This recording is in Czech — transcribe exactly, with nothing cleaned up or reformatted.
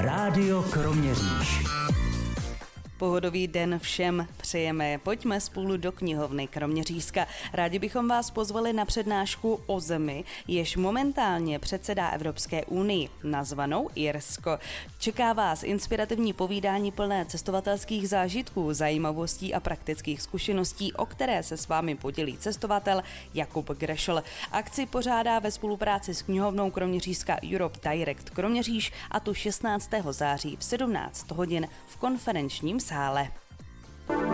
Rádio Kroměříž. Pohodový den všem přejeme. Pojďme spolu do knihovny Kroměřížska. Rádi bychom vás pozvali na přednášku o zemi, jež momentálně předsedá Evropské unii, nazvanou Irsko. Čeká vás inspirativní povídání plné cestovatelských zážitků, zajímavostí a praktických zkušeností, o které se s vámi podělí cestovatel Jakub Grešl. Akci pořádá ve spolupráci s knihovnou Kroměřížska Europe Direct Kroměříž, a tu šestnáctého září v sedmnáct hodin v konferenčním sále.